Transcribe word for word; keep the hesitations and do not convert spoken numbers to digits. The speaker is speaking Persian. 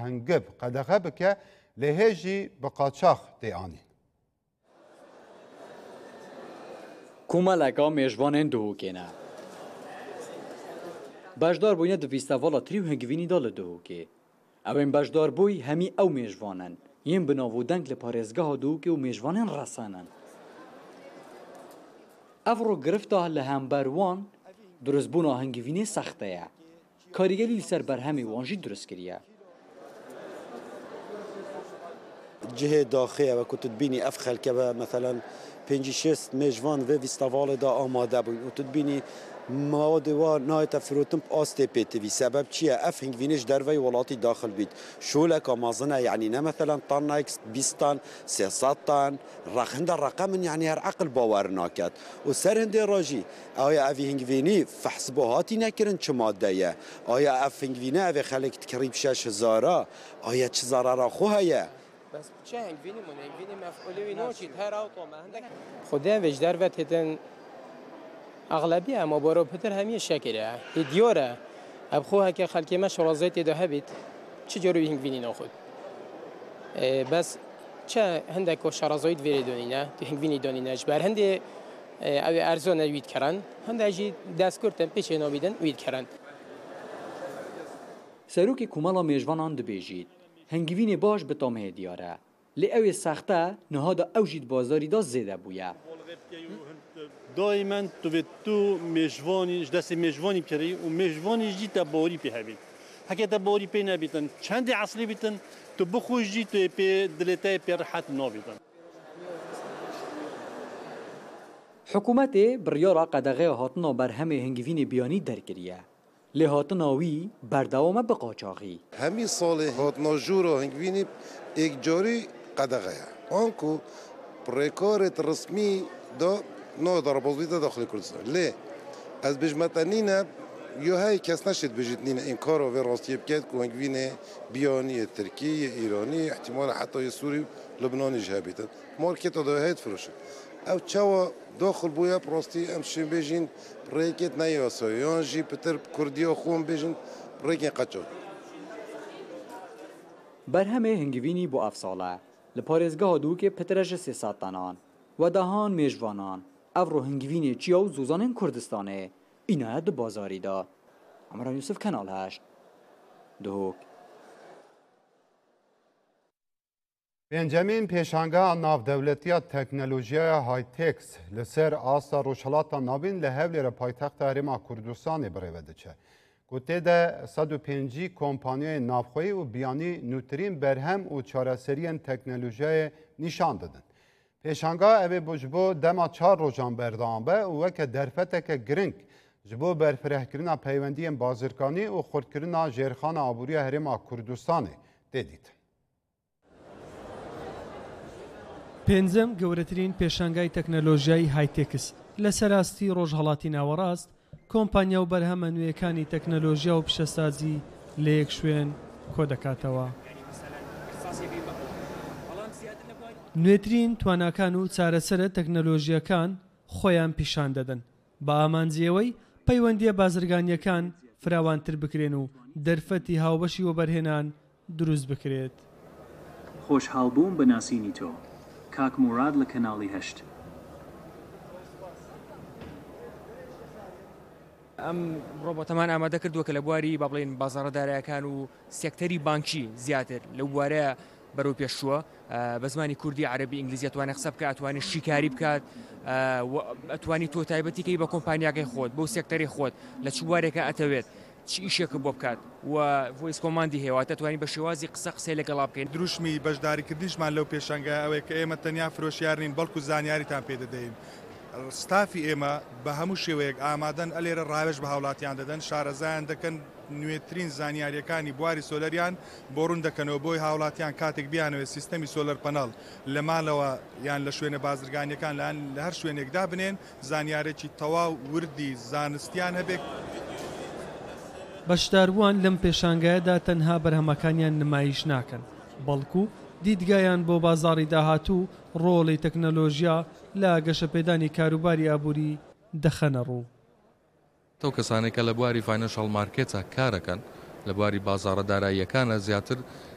هنگب قدغه بکه لهجی بقاچاق دیانی. کومەلەکە مێژوانên دهۆکێنە. بەشدار بووینە di fîstevala tirî û hingivînî da li Duhokê. Ew ên beşdar bûî hemî ew mêjvanin, yên bi nav û deng li parêzgeha Duhokê û mêjvanên resanin. Ev ro girifta li hember wan durustbûna hingivînê sext ye. Karîgerî li ser berhemê wan jî durust kiriye. Cihê daxê ve ku tu dibînî ev xelke ve mesela pêncî şêst mêjvan vê vîstevalê da amade bûn û tu dibînî mawadê wa nayete firotin astê pêtivî sebeb çi ye ev hingvînê ji derveyê welatî daxil bît şoleka mezin e yanî ne mesela tanek bîst tan sê sed tan hinda reqemin yanî her eqil bawer naket û ser hindê re jî aya evî hingvînî fehsbo hatî nekirin çi madde ye aya ev hingvîne evê xelek dikirî şeş hezara aya çi zarara xwe heye. بس چه هنگوینی مونه هنگوینی مفعولی نوچید هر آوتو ما هندک خدا وجدار و تدن اغلبی اما برو پتر همیه شکره دیوره اب خواه که خلکی ما شرازیت ده هبید چه جوری هنگوینی ناخود بس چه هندک و شرازیت وری دونینه تو هنگوینی دونینه جبر هندی او ارزان وید کرن هندی جی دست کردن پیش نامیدن وید کرن سروکی کومالا میجوانان دبیجید هنگوینê baş bi tomê diyare. Lê ew ê sexte nihada ew jî bazarî da zêde bûye. Daimen tu vê tu mêjvanî ji destê mêjvanî bikirî û mêjvanî jî te barî pê hebî. Heke te barî pê nebîtin, çendê eslî bîtin, tu bixwe jî tu ê pê dilê te pê rehet nabîtin. Hikûmetê biryara qedexeya hatina berhemê hingivînê biyanî derkiriye. Lê hatina wî berdewam e bi qaçaxî. Hemî salê hatina jûra hingvînê êkcarî qedexe ye. An ku rêkarê resmî da nava darabozî de daxilê Kurdistan. Lê ez bêjme te nîne yo hey kes neşê dibêjit nîne înkara vê rastiyê bike ku hingvînê biyanî yê Tirkî yê Îranî ihtimala heta yê Sûrî Libnanî jî hebîtin. Marketa da hey difirûşin. Ew çawa daxil bûye rastî em şê bêjin rêkê neyasaye yan jî pitir Kurdiya xwe bêjin rêkên qeçak. Berhemê hingivînî bû ev sal e. Li parêzgeha Duhokê pitir ji sê sed tanan. Wedahan mêjvanan. Ev ro hingivînê çiya û zûzanên Kurdistanê. Îne di bazarî da. Emran Yusuf Kanal heşt. Duhok. Pêncemîn pêşangeha navdewletiya teknolojiya Hightex li ser asta rojhilata navîn li Hewlêrê paytexta Herêma Kurdistanê birêve diçe. Ku tê de sed û pêncî kompanyayên navxweyî û biyanî nûtirîn berhem û çareseriyên teknolojiyayê nîşan didin. Pêşangeha evê bû ji bo dema çar rojan berdan be û weke derfeteke giring ji bo berfirehkirina peywendiyên bazirkanî û xurtkirina jêrxana aboriya Herêma Kurdistanê tê dîtin. پێنجەم گەورەترین پێشانگای تەکنەلۆژیای هایتێکس لە سەراستی ڕۆژهەڵاتی ناوەڕاست کۆمپانیا و بەرهەمە نوێیەکانی تەکنەلۆژیا و پیشەسازی لە یەک شوێن کۆ دەکاتەوە. نوێترین تواناکان و چارەسەرە تەکنەلۆژیەکان خۆیان پیشان دەدەن بە ئامانجیەوەی پەیوەندیە بازرگانیەکان فراوانتر بکرێن و دەرفەتی هاوبەشی وەبەرهێنان دروست بکرێت. خۆشحاڵبووم بە ناسینی تۆ. کاک موراد لە کەناڵی هەشت. ئەم ڕۆبۆتەمان ئامادە کردووە کە لە بواری با بڵێن بازاڕەدارایەکان و سێکتەری بانکی زیاتر لە بوارەیە بەرەو پێشووە بە زمانی کوردی عەرەبی ئینگلیزی ئەتوانێت قسە بکات ئەتوانێت شیکاری بکات ئەتوانی تۆ تایبەتیکەی بە کۆمپانیاکەی خۆت بەو سێکتەری خۆت لە چ بوارێکە ئەتەوێت چی ئیشێکە بۆ بکات و ڤۆیس کۆماندی هێوە دەتوانین بە شێوازی قسە قسەی لەگەڵا بکەین. دروشمی بەشداریکردنیشمان لەو پێشەنگە ئەوەیە کە ئێمە تەنیا فرۆشیار نین بەڵکو زانیاریتان پێ دەدەین. ستافی ئێمە بە هەموو شێوەیەک ئامادەن ئەلێرە ڕاوێژ بە هاوڵاتیان دەدەن شارەزایان دەکەن نوێترین زانیاریەکانی بواری سۆلەریان بۆ ڕوون دەکەنەوە بۆی هاوڵاتیان کاتێک بیانەوە سیستەمی سۆلەر پەنەڵ لە ماڵەوە یان لە شوێنە بازرگانیەکان لە هەر شوێنێکدا بنێن زانیارێکی تەواو وردی زانستیان هەبێت. بەشداربووان لەم پێشانگایەدا تەنها بەرهەمەکانیان نمایش ناکەن بەڵکو دیدگایان بۆ بازاڕی داهاتوو ڕۆڵی تەکنەلۆژیا لە گەشەپێدانی کاروباری ئابووری دەخەنە ڕوو. تەو کەسانێکە لە بواری فاینەنشەڵ مارکێتە کارەکەن لە بواری بازاڕە داراییەکانە زیاتر